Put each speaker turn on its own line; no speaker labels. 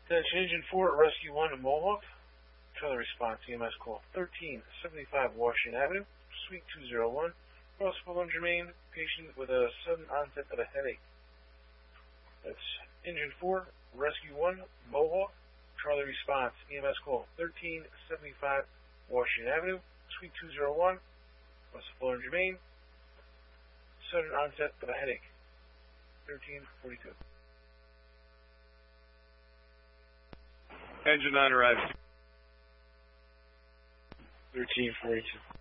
Attention Engine 4, Rescue 1 in Mohawk. Trailer response, EMS call 1375 Washington Avenue, Suite 201, Crossville and Germain, patient with a sudden onset of a headache. That's Engine 4, Rescue 1, Mohawk. Trailer response, EMS call 1375 Washington Avenue, Suite 201, Crossville and Germain, sudden onset of a headache. 1342.
Engine 9 arrives.
1342.